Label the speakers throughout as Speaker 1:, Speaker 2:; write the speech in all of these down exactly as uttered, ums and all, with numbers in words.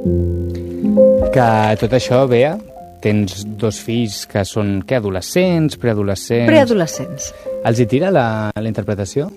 Speaker 1: Que tot això, Bea, tens dos fills que són, què, adolescents, preadolescents...
Speaker 2: Preadolescents.
Speaker 1: Els hi tira la, la interpretació?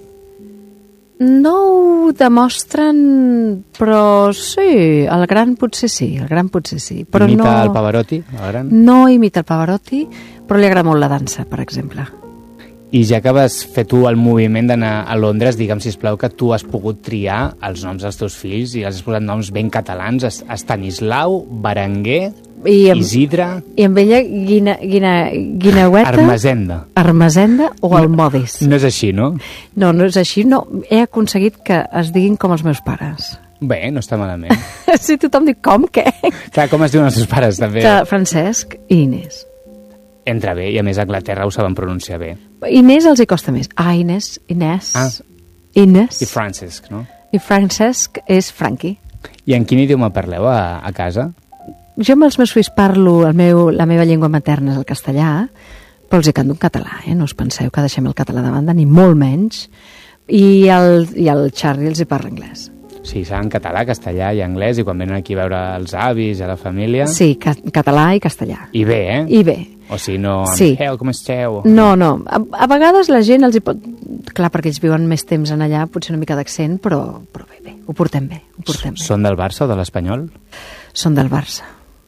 Speaker 2: No ho demostren, però sí, el gran potser sí, el gran potser sí. Però
Speaker 1: imita
Speaker 2: no,
Speaker 1: el Pavarotti, el gran?
Speaker 2: No imita el Pavarotti, però li agrada molt la dansa, per exemple.
Speaker 1: I ja que vas fer tu el moviment d'anar a Londres, digue'm, sisplau, que tu has pogut triar els noms dels teus fills i els has posat noms ben catalans, Estanislau, Berenguer,
Speaker 2: I amb,
Speaker 1: Isidre...
Speaker 2: I amb ella Guina, Guina, Guinaueta...
Speaker 1: Armesenda.
Speaker 2: Armesenda o Almodis.
Speaker 1: No, no és així, no?
Speaker 2: No, no és així. No, he aconseguit que es diguin com els meus pares.
Speaker 1: Bé, no està malament.
Speaker 2: Sí, tothom diu com, què?
Speaker 1: Clar, com es diuen els teus pares, també?
Speaker 2: Que Francesc i Inés.
Speaker 1: Entra bé, i a més a Anglaterra ho saben pronunciar bé.
Speaker 2: Inés els hi costa més. Ah, Inés, Inés,
Speaker 1: ah.
Speaker 2: Inés.
Speaker 1: I Francesc, no?
Speaker 2: I Francesc és Frankie.
Speaker 1: I en quin idioma parleu a, a casa?
Speaker 2: Jo amb els meus fills parlo, el meu, la meva llengua materna és el castellà, però els hi canto en català, eh? No us penseu que deixem el català de banda, ni molt menys. I el, i el Charlie els hi parla anglès.
Speaker 1: Sí, saben català, castellà i anglès, i quan venen aquí a veure els avis, a la família...
Speaker 2: Sí, ca català i castellà.
Speaker 1: I bé, eh?
Speaker 2: I bé.
Speaker 1: O sigui, no amb
Speaker 2: sí.
Speaker 1: Hel, com esteu?
Speaker 2: No, no. A, a vegades la gent els hi pot... Clar, perquè ells viuen més temps en allà, potser una mica d'accent, però, però bé, bé, ho portem bé, ho portem bé.
Speaker 1: Són del Barça o de l'Espanyol?
Speaker 2: Són del Barça.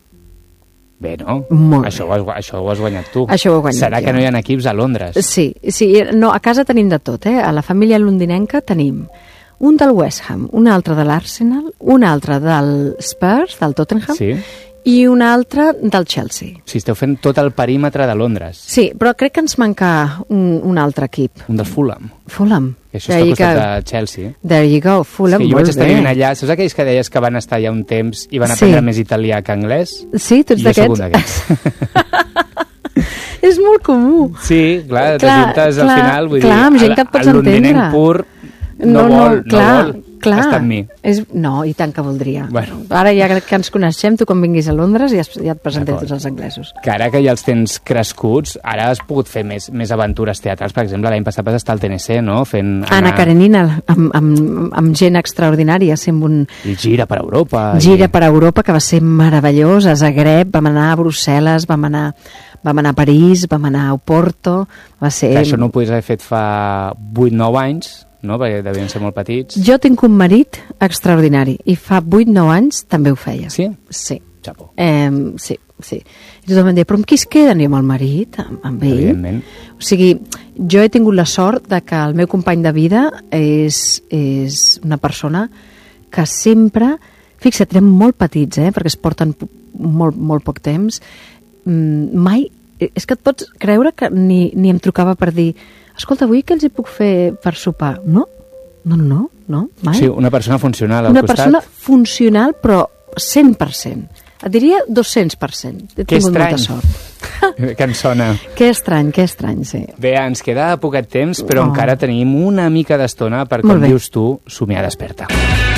Speaker 1: Bé, no?
Speaker 2: Molt
Speaker 1: això,
Speaker 2: bé.
Speaker 1: Ho has, això ho has guanyat tu.
Speaker 2: Això ho he guanyat
Speaker 1: Serà
Speaker 2: jo.
Speaker 1: que no hi ha equips a Londres?
Speaker 2: Sí, sí. No, a casa tenim de tot, eh? A la família londinenca tenim un del West Ham, un altre de l'Arsenal, un altre del Spurs, del Tottenham,
Speaker 1: sí.
Speaker 2: I un altre del Chelsea.
Speaker 1: Sí, esteu fent tot el perímetre de Londres.
Speaker 2: Sí, però crec que ens manca un, un altre equip.
Speaker 1: Un del Fulham.
Speaker 2: Fulham.
Speaker 1: I això està al costat de Chelsea.
Speaker 2: There you go, Fulham,
Speaker 1: sí, jo
Speaker 2: molt
Speaker 1: vaig estar
Speaker 2: bé.
Speaker 1: vivint allà. Saps aquells que deies que van estar allà un temps i van aprendre sí. més italià que anglès?
Speaker 2: Sí, tu ets d'aquests?
Speaker 1: Jo soc un d'aquests.
Speaker 2: És molt comú.
Speaker 1: Sí, clar, t'ajuntes al final. Vull
Speaker 2: clar,
Speaker 1: dir,
Speaker 2: amb gent que et pots entendre.
Speaker 1: El londinenc pur no, no vol, no, clar, no vol
Speaker 2: clar.
Speaker 1: estar amb mi.
Speaker 2: És, no, i tant que voldria.
Speaker 1: Bueno.
Speaker 2: Ara ja que ens coneixem, tu quan vinguis a Londres ja, ja et presentaré tots els anglesos.
Speaker 1: Que ara que ja els tens crescuts, ara has pogut fer més, més aventures teatrals. Per exemple, l'any passat vas estar al Tennessee, no? Fent anar...
Speaker 2: Anna Karenina, amb, amb, amb gent extraordinària, sent un...
Speaker 1: I gira per Europa.
Speaker 2: Gira
Speaker 1: i...
Speaker 2: per Europa, que va ser meravellós. A Zagreb, vam anar a Brussel·les, vam anar... Vam anar a París, vam anar a Oporto, va ser...
Speaker 1: Que això no ho podies haver fet fa vuit nou anys, no? Perquè devien ser molt petits.
Speaker 2: Jo tinc un marit extraordinari i fa vuit nou anys també ho feia.
Speaker 1: Sí?
Speaker 2: Sí.
Speaker 1: Xapó.
Speaker 2: Eh, sí, sí. I tothom em deia, però amb qui es queden? I amb el marit, amb, amb ell.
Speaker 1: Evidentment.
Speaker 2: O sigui, jo he tingut la sort de que el meu company de vida és, és una persona que sempre... Fixa't, érem molt petits, eh? Perquè es porten molt, molt poc temps. Mai, és que et pots creure que ni, ni em trucava per dir escolta, avui què els hi puc fer per sopar? No, no, no, no mai.
Speaker 1: Sí, una persona funcional al
Speaker 2: una
Speaker 1: costat.
Speaker 2: Una persona funcional, però cent per cent. Et diria dos-cents per cent. He
Speaker 1: que
Speaker 2: tingut
Speaker 1: estrany.
Speaker 2: molta sort.
Speaker 1: Que em sona.
Speaker 2: Que estrany, que estrany, sí.
Speaker 1: Bé, ens queda poquet temps, però
Speaker 2: oh.
Speaker 1: encara tenim una mica d'estona per, com dius tu, somiar desperta.